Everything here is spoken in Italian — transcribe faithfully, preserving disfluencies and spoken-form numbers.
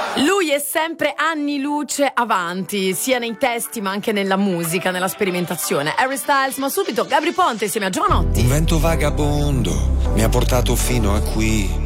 Lui è sempre anni luce avanti, sia nei testi ma anche nella musica, nella sperimentazione. Harry Styles, ma subito Gabry Ponte insieme a Giovanotti. Un vento vagabondo mi ha portato fino a qui,